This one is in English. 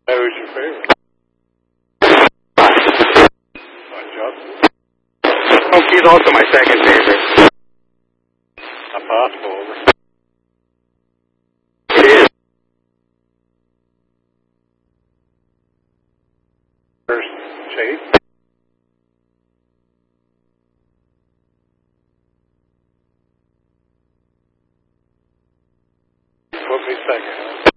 Who's your favorite? Justin. Oh, he's also my second favorite. Not possible. It is. First, Chase. Put me second.